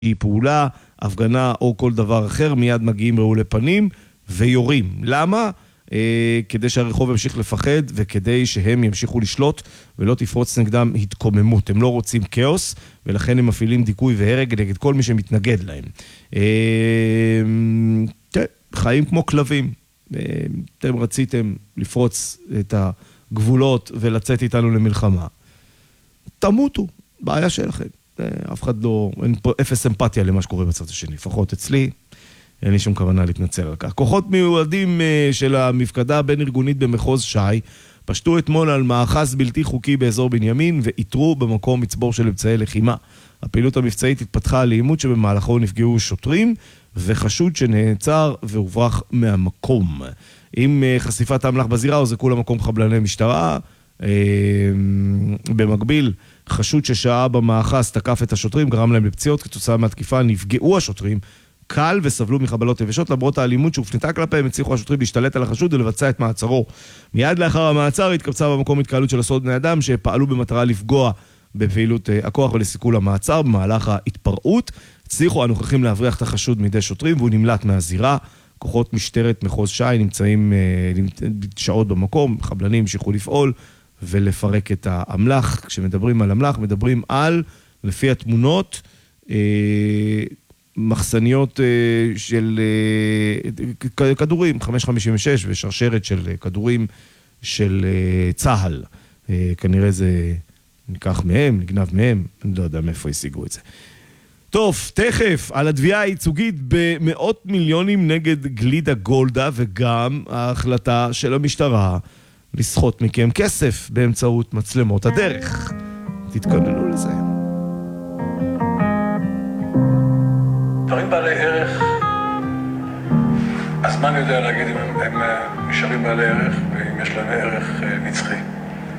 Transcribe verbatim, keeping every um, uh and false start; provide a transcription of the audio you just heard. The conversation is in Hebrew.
פעולה, הפגנה או כל דבר אחר, מיד מגיעים רעולי פנים ויורים. למה? אה, כדי שהרחוב ימשיך לפחד וכדי שהם ימשיכו לשלוט ולא תפרוץ נגדם התקוממות. הם לא רוצים כאוס ולכן הם מפעילים דיכוי והרג נגד כל מי שמתנגד להם. אה, חיים כמו כלבים. אה, אתם רציתם לפרוץ את הגבולות ולצאת איתנו למלחמה. תמותו, בעיה שלכם. אף אחד לא, אין פה אפס אמפתיה למה שקורה בצד השני, לפחות אצלי, אין לי שום כוונה להתנצל על כך. כוחות מיועדים של המפקדה הבין-ארגונית במחוז ש"י, פשטו אתמול על מאחז בלתי חוקי באזור בנימין, ואיתרו במקום מצבור של אמצעי לחימה. הפעילות המבצעית התפתחה לעימות שבמהלכו נפגעו שוטרים, וחשוד שנעצר והוברח מהמקום. עם חשיפת האמל"ח בזירה, הוזעקו למקום חבלני משטרה, במקביל, חשוד ששעה במאחז תקף את השוטרים, גרם להם לפציעות, כתוצאה מהתקיפה נפגעו השוטרים קל וסבלו מחבלות יבשות, למרות האלימות שהופנתה כלפיהם, הצליחו השוטרים להשתלט על החשוד ולבצע את מעצרו. מיד לאחר המעצר התקבצה במקום התקהלות של עשרות בני אדם שפעלו במטרה לפגוע בפעילות הכוח ולסיכול המעצר. במהלך ההתפרעות הצליחו הנוכחים להבריח את החשוד מידי שוטרים והוא נמלט מהזירה. כוחות משטרת מחוז ש"י נמצאים שעות במקום, חבלנים המשיכו לפעול ולפרק את האמל"ח. כשמדברים על אמל"ח, מדברים על, לפי התמונות, מחסניות של כדורים, חמש חמישים ושש, ושרשרת של כדורים של צה"ל. כנראה זה ניקח מהם, נגנב מהם, אני לא יודע מאיפה השיגו את זה. טוב, תכף על התביעה הייצוגית במאות מיליונים נגד גלידה גולדה, וגם ההחלטה של המשטרה לסחוט מכם כסף באמצעות מצלמות הדרך. תתכוננו לזה. דברים בעלי ערך, הזמן יודע להגיד אם הם, הם נשארים בעלי ערך, ואם יש להם ערך נצחי.